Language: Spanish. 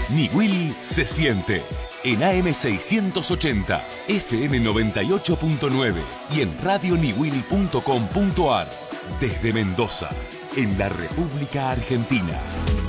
Niwil se siente. En AM 680, FM 98.9 y en radioniwil.com.ar. Desde Mendoza, en la República Argentina.